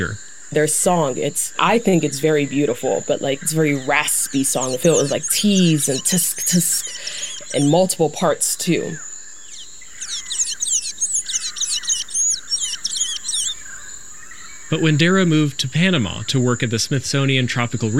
Their song, I think it's very beautiful, but like it's a very raspy song. I feel it was like T's and tisk tisk and multiple parts too. But when Dara moved to Panama to work at the Smithsonian Tropical